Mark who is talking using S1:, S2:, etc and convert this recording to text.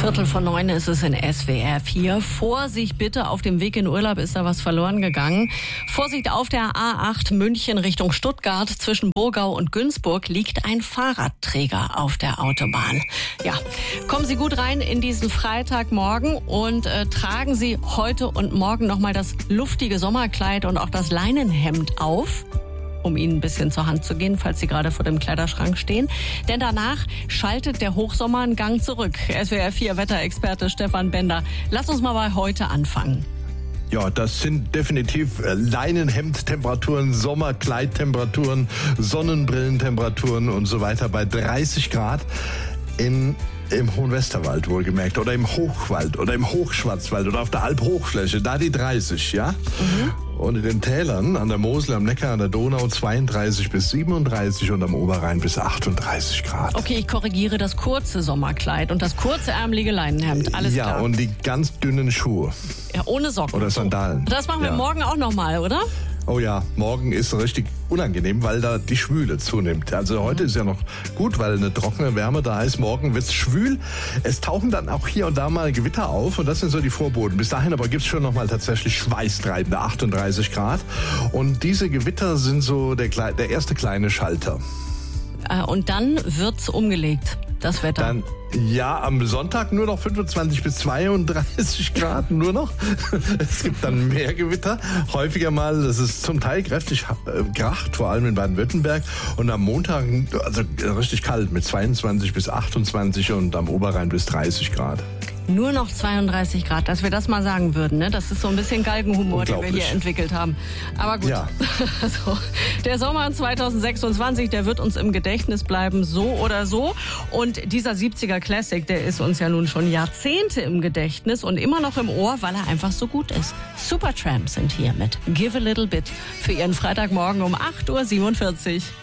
S1: 8:45 ist es in SWR 4. Vorsicht bitte, auf dem Weg in Urlaub ist da was verloren gegangen. Vorsicht, auf der A8 München Richtung Stuttgart. Zwischen Burgau und Günzburg liegt ein Fahrradträger auf der Autobahn. Ja, kommen Sie gut rein in diesen Freitagmorgen und tragen Sie heute und morgen nochmal das luftige Sommerkleid und auch das Leinenhemd auf, um Ihnen ein bisschen zur Hand zu gehen, falls Sie gerade vor dem Kleiderschrank stehen. Denn danach schaltet der Hochsommer einen Gang zurück. SWR 4 Wetterexperte Stefan Bender. Lass uns mal bei heute anfangen.
S2: Ja, das sind definitiv Leinenhemdtemperaturen, Sommerkleidtemperaturen, Sonnenbrillentemperaturen und so weiter bei 30 Grad im Hohen Westerwald wohlgemerkt oder im Hochwald oder im Hochschwarzwald oder auf der Alphochfläche, da die 30, ja? Und in den Tälern an der Mosel, am Neckar, an der Donau 32 bis 37 und am Oberrhein bis 38 Grad.
S1: Okay, ich korrigiere das kurze Sommerkleid und das kurzärmelige Leinenhemd, alles klar.
S2: Ja, und die ganz dünnen Schuhe.
S1: Ja, ohne Socken.
S2: Oder Sandalen.
S1: Das machen wir morgen auch nochmal, oder?
S2: Oh ja, morgen ist richtig unangenehm, weil da die Schwüle zunimmt. Also heute ist ja noch gut, weil eine trockene Wärme da ist. Morgen wird's schwül. Es tauchen dann auch hier und da mal Gewitter auf und das sind so die Vorboten. Bis dahin aber gibt's schon noch mal tatsächlich schweißtreibende 38 Grad. Und diese Gewitter sind so der erste kleine Schalter.
S1: Und dann wird's umgelegt, das Wetter.
S2: Dann, ja, am Sonntag nur noch 25 bis 32 Grad, nur noch. Es gibt dann mehr Gewitter, häufiger mal, das ist zum Teil kräftig kracht, vor allem in Baden-Württemberg. Und am Montag, also richtig kalt mit 22 bis 28 und am Oberrhein bis 30 Grad.
S1: Nur noch 32 Grad, dass wir das mal sagen würden, ne? Das ist so ein bisschen Galgenhumor, den wir hier entwickelt haben. Aber gut, ja. Also, der Sommer 2026, der wird uns im Gedächtnis bleiben, so oder so. Und dieser 70er Classic, der ist uns ja nun schon Jahrzehnte im Gedächtnis und immer noch im Ohr, weil er einfach so gut ist. Supertramp sind hier mit Give a Little Bit für Ihren Freitagmorgen um 8:47 Uhr.